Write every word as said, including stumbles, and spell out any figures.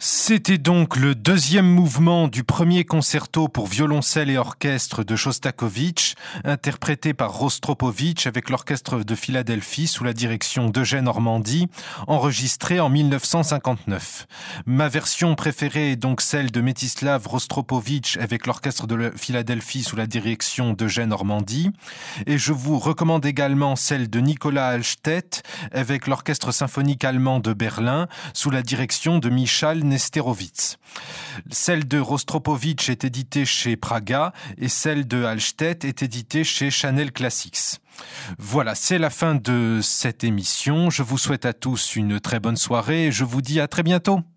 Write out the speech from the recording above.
C'était donc le deuxième mouvement du premier concerto pour violoncelle et orchestre de Shostakovich, interprété par Rostropovitch avec l'orchestre de Philadelphie sous la direction d'Eugène Ormandy, enregistré en mille neuf cent cinquante-neuf. Ma version préférée est donc celle de Mstislav Rostropovitch avec l'orchestre de Philadelphie sous la direction d'Eugène Ormandy, et je vous recommande également celle de Nicolas Halstedt avec l'orchestre symphonique allemand de Berlin sous la direction de Michal Nesterovitz. Celle de Rostropovitch est éditée chez Praga et celle de Halstedt est éditée chez Chanel Classics. Voilà, c'est la fin de cette émission. Je vous souhaite à tous une très bonne soirée et je vous dis à très bientôt.